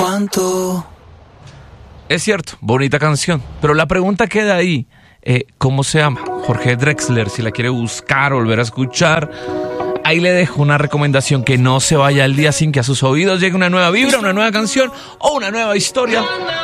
cuánto. Es cierto, bonita canción, pero la pregunta queda ahí. ¿Cómo se llama? Jorge Drexler, si la quiere buscar, volver a escuchar. Ahí le dejo una recomendación: que no se vaya el día sin que a sus oídos llegue una nueva vibra, una nueva canción o una nueva historia